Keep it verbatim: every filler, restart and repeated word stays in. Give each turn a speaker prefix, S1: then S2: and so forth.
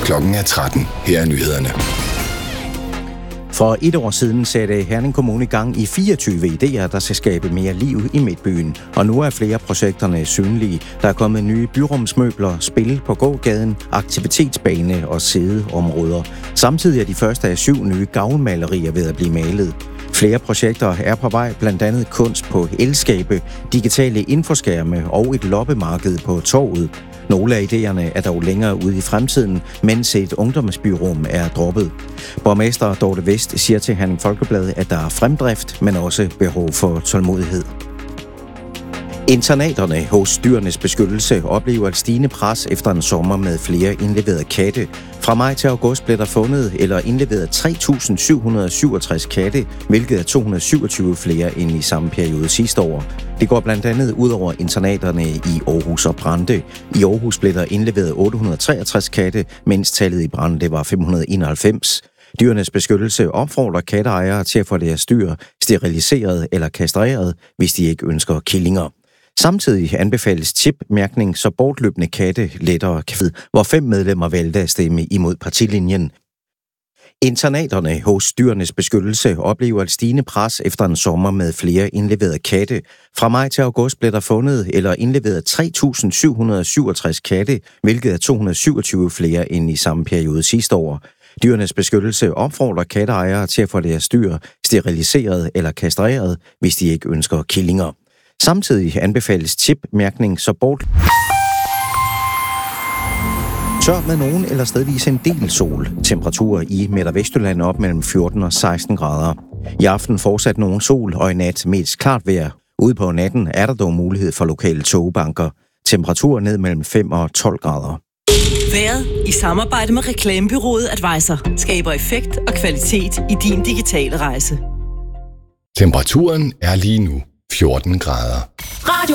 S1: Klokken er tretten. Her er nyhederne.
S2: For et år siden satte Herning Kommune i gang i fireogtyve idéer, der skal skabe mere liv i midtbyen. Og nu er flere projekterne synlige. Der er kommet nye byrumsmøbler, spil på gågaden, aktivitetsbane og sædeområder. Samtidig er de første af syv nye gavlmalerier ved at blive malet. Flere projekter er på vej, blandt andet kunst på elskabe, digitale infoskærme og et loppemarked på torvet. Nogle af idéerne er dog længere ude i fremtiden, mens et ungdomsbyrum er droppet. Borgmester Dorte Vest siger til Herning Folkeblad, at der er fremdrift, men også behov for tålmodighed. Internaterne hos Dyrenes Beskyttelse oplever et stigende pres efter en sommer med flere indleverede katte. Fra maj til august blev der fundet eller indleveret tre tusind syv hundrede syvogtres katte, hvilket er to hundrede syvogtyve flere end i samme periode sidste år. Det går blandt andet ud over internaterne i Aarhus og Brande. I Aarhus blev der indleveret otte hundrede treogtres katte, mens tallet i Brande var fem hundrede enoghalvfems. Dyrenes Beskyttelse opfordrer katteejere til at få deres dyr steriliseret eller kastreret, hvis de ikke ønsker killinger. Samtidig anbefales chipmærkning, så bortløbende katte lettere kan vide, hvor fem medlemmer valgte at stemme imod partilinjen. Internaterne hos Dyrenes Beskyttelse oplever et stigende pres efter en sommer med flere indleverede katte. Fra maj til august blev der fundet eller indleveret tre tusind syv hundrede syvogtres katte, hvilket er to hundrede syvogtyve flere end i samme periode sidste år. Dyrenes Beskyttelse opfordrer katteejere til at få deres dyr steriliseret eller kastreret, hvis de ikke ønsker killinger. Samtidig anbefales chipmærkning, så bort. Tør med nogen eller stedvis en del sol. Temperaturer i Midt- og Vestjylland op mellem fjorten og seksten grader. I aften fortsat nogen sol, og i nat mest klart vejr. Ude på natten er der dog mulighed for lokale togbanker. Temperaturer ned mellem fem og tolv grader.
S3: Været i samarbejde med reklamebureauet Advisor skaber effekt og kvalitet i din digitale rejse.
S1: Temperaturen er lige nu fjorten grader.
S3: Radio